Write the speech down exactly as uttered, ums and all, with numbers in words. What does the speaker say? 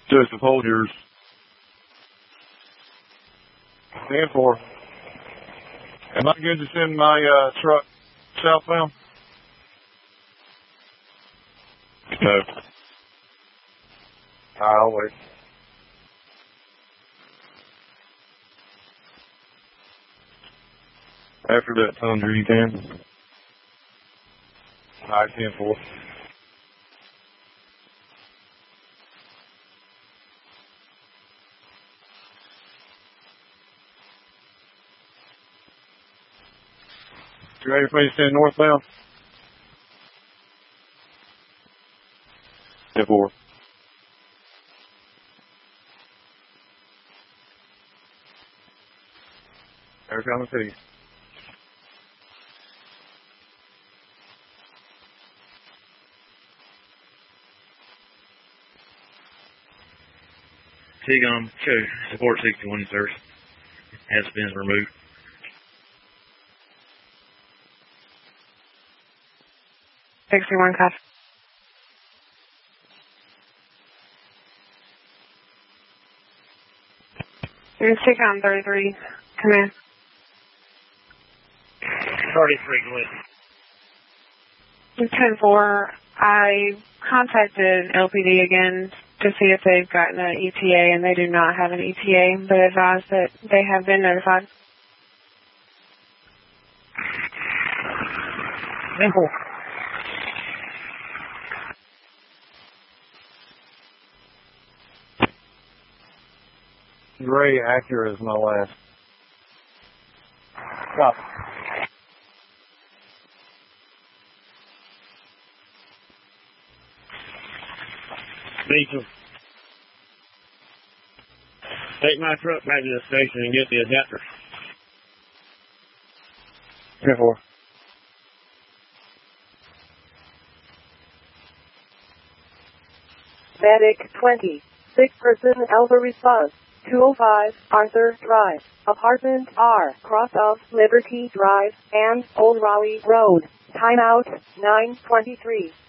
Joseph, hold yours. ten four. Am I good to send my uh, truck southbound? No. I'll wait. After that thunder, you can. All right, ten four. You ready for me to send northbound? ten four. Arizona City. T-GOM, show support sixty-one, sir. Has been removed. sixty-one, copy. Here's T-GOM thirty-three, command. thirty-three, go ahead. ten four, I contacted L P D again to see if they've gotten an E T A, and they do not have an E T A, but advised that they have been notified. ten four. Gray Acura is my last. Stop. Diesel. Take my truck back to the station and get the adapter. ten four. Medic twenty. Six person Alpha response. two oh five Arthur Drive. Apartment R. Cross of Liberty Drive and Old Raleigh Road. Timeout nine twenty-three.